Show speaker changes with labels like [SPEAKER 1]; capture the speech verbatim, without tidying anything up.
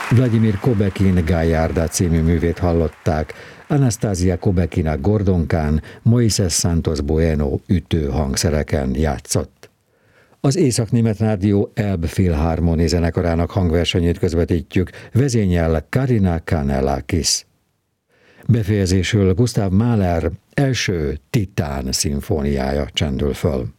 [SPEAKER 1] Vladimir Kobekin Gallarda című művét hallották, Anastasia Kobekina gordonkán, Moises Santos Bueno ütő hangszereken játszott. Az Észak-Német Rádió Elbphilharmonie zenekarának hangversenyét közvetítjük, vezényel Karina Kanellakis. Befejezésül Gustav Mahler első Titán szimfóniája csendül föl.